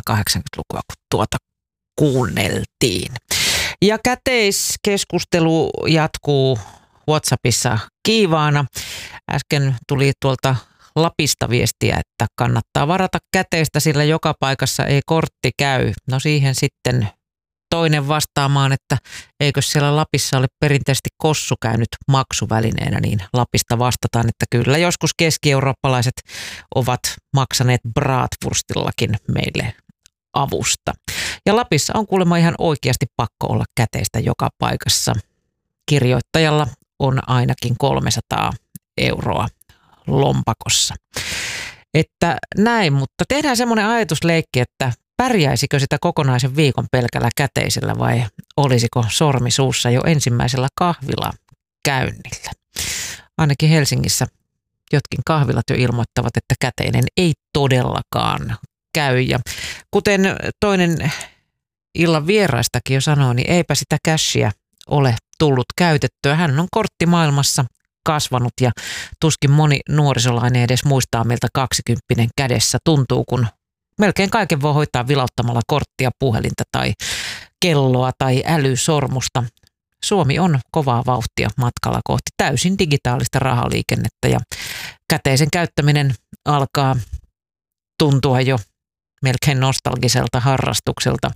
80-lukua, kun tuota kuunneltiin. Ja käteiskeskustelu jatkuu WhatsAppissa kiivaana. Äsken tuli tuolta Lapista viestiä, että kannattaa varata käteistä, sillä joka paikassa ei kortti käy. No siihen sitten toinen vastaamaan, että eikö siellä Lapissa ole perinteisesti kossu käynyt maksuvälineenä, niin Lapista vastataan, että kyllä joskus keski-eurooppalaiset ovat maksaneet bratwurstillakin meille avusta. Ja Lapissa on kuulemma ihan oikeasti pakko olla käteistä joka paikassa. Kirjoittajalla on ainakin 300 euroa lompakossa. Että näin, mutta tehdään semmoinen ajatusleikki, että pärjäisikö sitä kokonaisen viikon pelkällä käteisellä vai olisiko sormi suussa jo ensimmäisellä kahvilakäynnillä. Ainakin Helsingissä jotkin kahvilat jo ilmoittavat, että käteinen ei todellakaan käy. Ja kuten toinen illan vieraistakin jo sanoi, niin eipä sitä cashia ole tullut käytettyä. Hän on korttimaailmassa kasvanut ja tuskin moni nuorisolainen edes muistaa, miltä 20 kädessä tuntuu, kun melkein kaiken voi hoitaa vilauttamalla korttia, puhelinta tai kelloa tai älysormusta. Suomi on kovaa vauhtia matkalla kohti täysin digitaalista rahaliikennettä ja käteisen käyttäminen alkaa tuntua jo melkein nostalgiselta harrastukselta.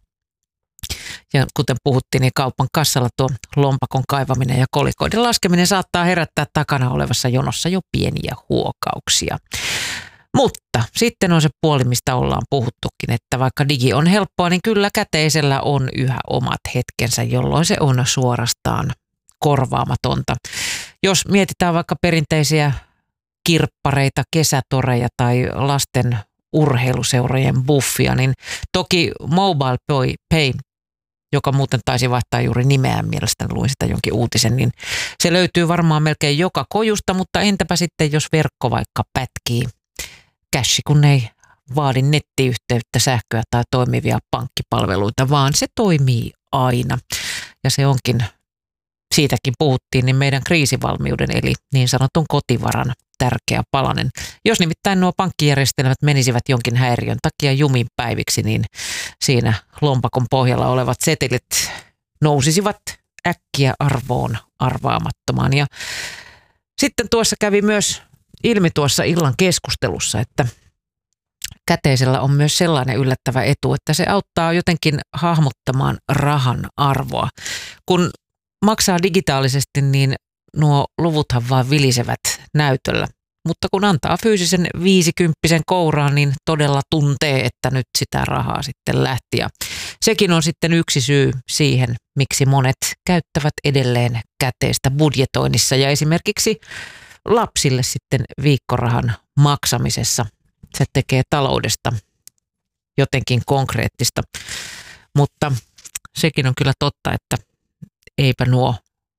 Ja kuten puhuttiin, niin kaupan kassalla tuo lompakon kaivaminen ja kolikoiden laskeminen saattaa herättää takana olevassa jonossa jo pieniä huokauksia. Mutta sitten on se puoli, mistä ollaan puhuttukin, että vaikka digi on helppoa, niin kyllä käteisellä on yhä omat hetkensä, jolloin se on suorastaan korvaamatonta. Jos mietitään vaikka perinteisiä kirppareita, kesätoreja tai lasten urheiluseurojen buffia, niin toki Mobile Pay, joka muuten taisi vaihtaa juuri nimeään, mielestäni luin sitä jonkin uutisen, niin se löytyy varmaan melkein joka kojusta, mutta entäpä sitten, jos verkko vaikka pätkii? Cash, kun ei vaadi nettiyhteyttä, sähköä tai toimivia pankkipalveluita, vaan se toimii aina. Ja se onkin, siitäkin puhuttiin, niin meidän kriisivalmiuden eli niin sanotun kotivaran tärkeä palanen. Jos nimittäin nuo pankkijärjestelmät menisivät jonkin häiriön takia jumin päiviksi, niin siinä lompakon pohjalla olevat setelit nousisivat äkkiä arvoon arvaamattomaan. Ja sitten tuossa kävi myös ilmi tuossa illan keskustelussa, että käteisellä on myös sellainen yllättävä etu, että se auttaa jotenkin hahmottamaan rahan arvoa. Kun maksaa digitaalisesti, niin nuo luvuthan vaan vilisevät näytöllä. Mutta kun antaa fyysisen 50 kouraan, niin todella tuntee, että nyt sitä rahaa sitten lähti. Ja sekin on sitten yksi syy siihen, miksi monet käyttävät edelleen käteistä budjetoinnissa ja esimerkiksi lapsille sitten viikkorahan maksamisessa. Se tekee taloudesta jotenkin konkreettista, mutta sekin on kyllä totta, että eipä nuo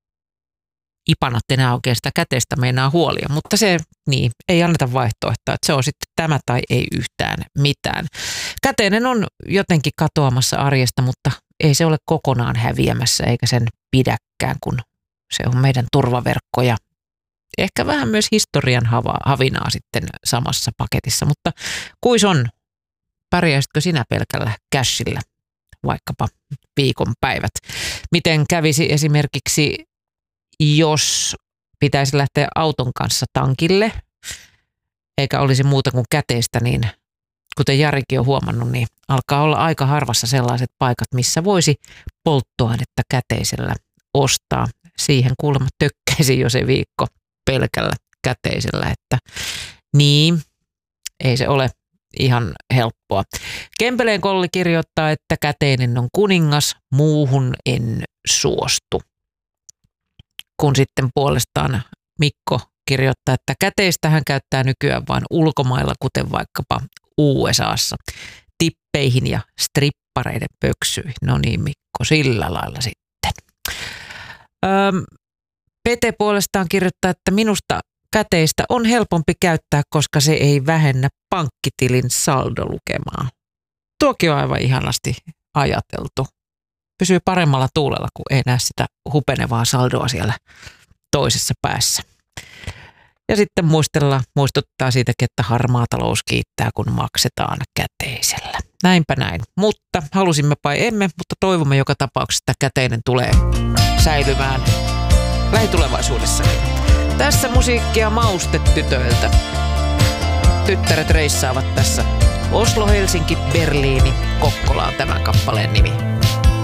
ipanat enää oikein sitä käteistä meinaa huolia, mutta se niin, ei anneta vaihtoehtoa, että se on sitten tämä tai ei yhtään mitään. Käteinen on jotenkin katoamassa arjesta, mutta ei se ole kokonaan häviämässä eikä sen pidäkään, kun se on meidän turvaverkko ja ehkä vähän myös historian havinaa sitten samassa paketissa, mutta kuis on, pärjäisitkö sinä pelkällä cashillä vaikkapa viikonpäivät? Miten kävisi esimerkiksi, jos pitäisi lähteä auton kanssa tankille, eikä olisi muuta kuin käteistä, niin kuten Jarikin on huomannut, niin alkaa olla aika harvassa sellaiset paikat, missä voisi polttoainetta käteisellä ostaa. Siihen kuulemma tökkäisi jo se viikko pelkällä käteisellä, että niin, ei se ole ihan helppoa. Kempeleen Kolli kirjoittaa, että käteinen on kuningas, muuhun en suostu. Kun sitten puolestaan Mikko kirjoittaa, että käteistä hän käyttää nykyään vain ulkomailla, kuten vaikkapa USAssa, tippeihin ja strippareiden pöksyihin. No niin Mikko, sillä lailla sitten. Pete puolestaan kirjoittaa, että minusta käteistä on helpompi käyttää, koska se ei vähennä pankkitilin saldolukemaa. Tuokin on aivan ihanasti ajateltu. Pysyy paremmalla tuulella, kun ei näe sitä hupenevaa saldoa siellä toisessa päässä. Ja sitten muistuttaa siitäkin, että harmaa talous kiittää, kun maksetaan käteisellä. Näinpä näin. Mutta halusimmepa emme, mutta toivomme joka tapauksessa, että käteinen tulee säilymään lähitulevaisuudessa. Tässä musiikkia Maustetytöiltä. Tyttäret reissaavat tässä Oslo, Helsinki, Berliini, Kokkola on tämän kappaleen nimi.